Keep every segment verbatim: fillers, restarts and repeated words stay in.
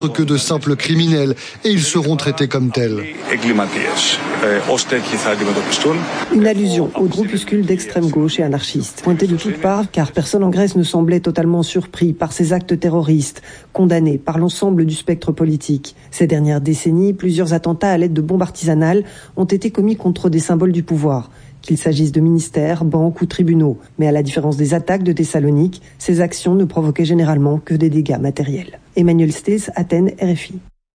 que de simples criminels et ils seront traités comme tels. Une allusion au groupuscule d'extrême gauche et anarchistes, pointé de toutes parts car personne en Grèce ne semblait totalement surpris par ces actes terroristes, condamnés par l'ensemble du spectre politique. Ces dernières décennies, plusieurs attentats à l'aide de bombes artisanales ont été commis contre des symboles du pouvoir, qu'il s'agisse de ministères, banques ou tribunaux. Mais à la différence des attaques de Thessalonique, ces actions ne provoquaient généralement que des dégâts matériels. Emmanuel Stes, Athènes, R F I.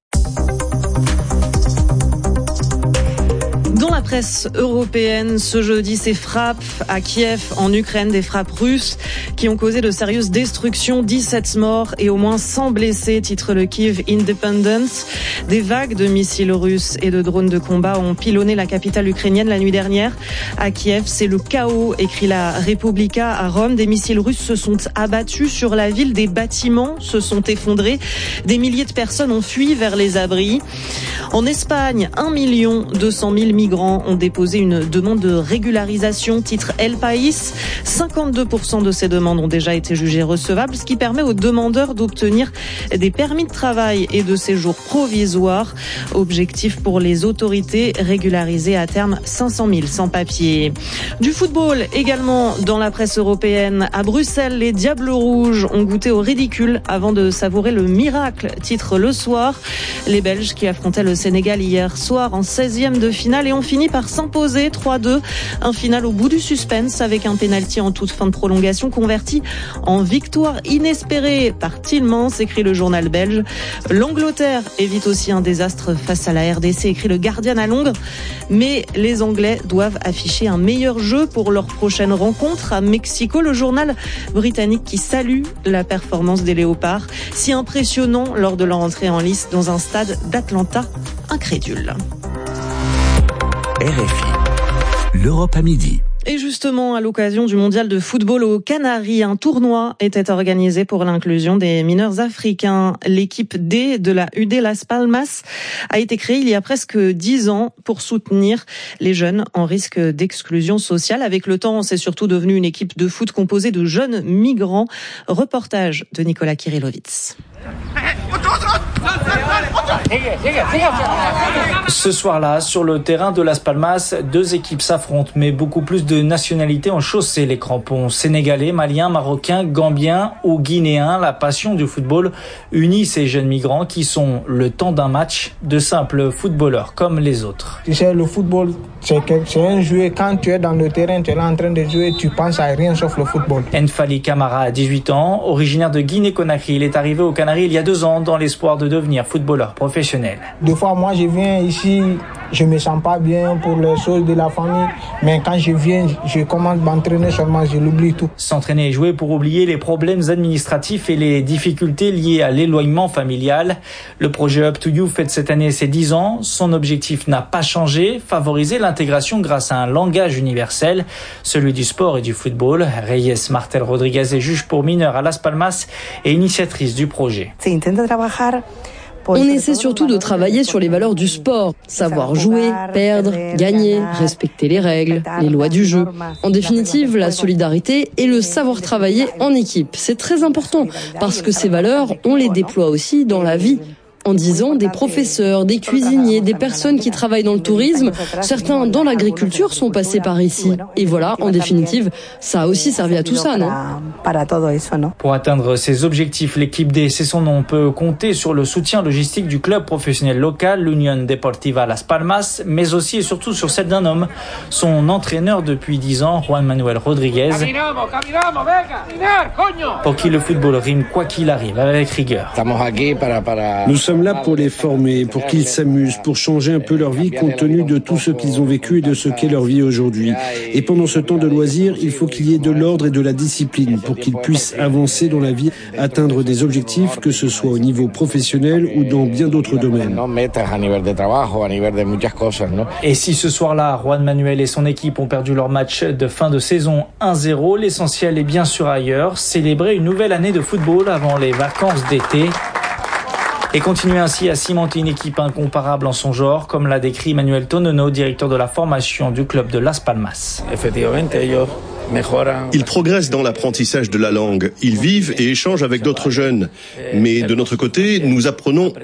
Dans la presse européenne, ce jeudi, ces frappes à Kiev, en Ukraine, des frappes russes qui ont causé de sérieuses destructions, dix-sept morts et au moins cent blessés, titre le Kyiv Independent. Des vagues de missiles russes et de drones de combat ont pilonné la capitale ukrainienne la nuit dernière. À Kiev, c'est le chaos, écrit la Repubblica. À Rome, des missiles russes se sont abattus sur la ville, des bâtiments se sont effondrés, des milliers de personnes ont fui vers les abris. En Espagne, un million deux cent mille migrants ont déposé une demande de régularisation, titre El País. cinquante-deux pour cent de ces demandes ont déjà été jugées recevables, ce qui permet aux demandeurs d'obtenir des permis de travail et de séjour provisoires. Objectif pour les autorités, régulariser à terme cinq cent mille sans-papiers. Du football également dans la presse européenne. À Bruxelles, les Diables Rouges ont goûté au ridicule avant de savourer le miracle, titre Le Soir. Les Belges qui affrontaient le Sénégal hier soir en seizième de finale et ont fini par s'imposer trois deux. Un final au bout du suspense avec un pénalty en toute fin de prolongation converti en victoire inespérée par Tielemans, écrit le journal belge. L'Angleterre évite aussi un désastre face à la R D C, écrit le Guardian à Londres. Mais les Anglais doivent afficher un meilleur jeu pour leur prochaine rencontre à Mexico. Le journal britannique qui salue la performance des Léopards, si impressionnant lors de leur entrée en lice dans un stade d'Atlanta incrédule. R F I, l'Europe à midi. Et justement, à l'occasion du mondial de football aux Canaries, un tournoi était organisé pour l'inclusion des mineurs africains. L'équipe D de la U D Las Palmas a été créée il y a presque dix ans pour soutenir les jeunes en risque d'exclusion sociale. Avec le temps, c'est surtout devenu une équipe de foot composée de jeunes migrants. Reportage de Nicolas Kirillovitz. Ce soir-là, sur le terrain de Las Palmas, deux équipes s'affrontent, mais beaucoup plus de nationalités ont chaussé les crampons. Sénégalais, Maliens, Marocains, Gambiens ou Guinéens, la passion du football unit ces jeunes migrants qui sont, le temps d'un match, de simples footballeurs comme les autres. Tu sais, le football, c'est un jeu. Quand tu es dans le terrain, tu es là en train de jouer, tu penses à rien sauf le football. N'Fali Camara a dix-huit ans, originaire de Guinée-Conakry. Il est arrivé aux Canaries il y a deux ans dans l'espoir de devenir footballeur professionnel. Des fois, moi, je viens ici, je me sens pas bien pour les choses de la famille, mais quand je viens, je commence à m'entraîner seulement, je l'oublie tout. S'entraîner et jouer pour oublier les problèmes administratifs et les difficultés liées à l'éloignement familial. Le projet Up to You fête cette année ses dix ans. Son objectif n'a pas changé, favoriser l'intégration grâce à un langage universel, celui du sport et du football. Reyes Martel Rodriguez est juge pour mineurs à Las Palmas et initiatrice du projet. On essaie surtout de travailler sur les valeurs du sport, savoir jouer, perdre, gagner, respecter les règles, les lois du jeu. En définitive, la solidarité et le savoir travailler en équipe. C'est très important parce que ces valeurs, on les déploie aussi dans la vie. En disant des professeurs, des cuisiniers, des personnes qui travaillent dans le tourisme, certains dans l'agriculture sont passés par ici. Et voilà, en définitive, ça a aussi servi à tout ça, non ? Pour atteindre ses objectifs, l'équipe D, c'est son nom, peut compter sur le soutien logistique du club professionnel local, l'Union Deportiva Las Palmas, mais aussi et surtout sur celle d'un homme, son entraîneur depuis dix ans, Juan Manuel Rodriguez, pour qui le football rime quoi qu'il arrive, avec rigueur. Nous sommes là pour les former, pour qu'ils s'amusent, pour changer un peu leur vie compte tenu de tout ce qu'ils ont vécu et de ce qu'est leur vie aujourd'hui. Et pendant ce temps de loisir, il faut qu'il y ait de l'ordre et de la discipline pour qu'ils puissent avancer dans la vie, atteindre des objectifs, que ce soit au niveau professionnel ou dans bien d'autres domaines. Et si ce soir-là, Juan Manuel et son équipe ont perdu leur match de fin de saison un zéro, l'essentiel est bien sûr ailleurs, célébrer une nouvelle année de football avant les vacances d'été. Et continuer ainsi à cimenter une équipe incomparable en son genre, comme l'a décrit Manuel Tonono, directeur de la formation du club de Las Palmas. Ils progressent dans l'apprentissage de la langue. Ils vivent et échangent avec d'autres jeunes. Mais de notre côté, nous apprenons